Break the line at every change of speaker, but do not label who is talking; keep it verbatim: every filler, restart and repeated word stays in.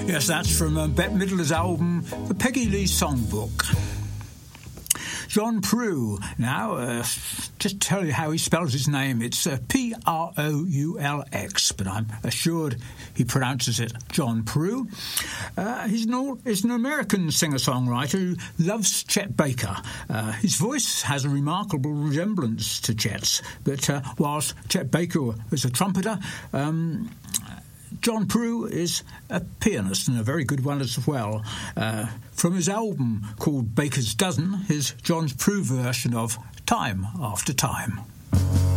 Yes, that's from uh, Bette Midler's album, The Peggy Lee Songbook. John Prue. Now, uh, just to tell you how he spells his name, it's uh, P R O U L X, but I'm assured he pronounces it John Prue. Uh, he's, an, he's an American singer-songwriter who loves Chet Baker. Uh, his voice has a remarkable resemblance to Chet's, but uh, whilst Chet Baker was a trumpeter, um, John Prue is a pianist, and a very good one as well. Uh, from his album called Baker's Dozen, here's John Prue version of Time After Time.